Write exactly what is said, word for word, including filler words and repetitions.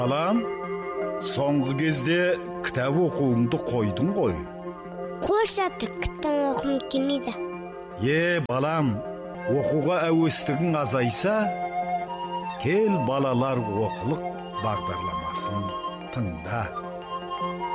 Балам, соңғы кезде кітап оқуыңды қойдың ғой. Қош ата, кітап оқым келмейді. Е, балам, оқуға әуестігің азайса, кел балалар оқылық бағдарламасын тыңда.